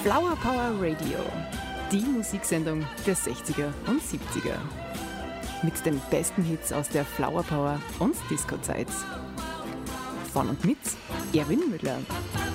Flower Power Radio, die Musiksendung der 60er und 70er. Mit den besten Hits aus der Flower Power und Disco-Zeit. Von und mit Erwin Müller.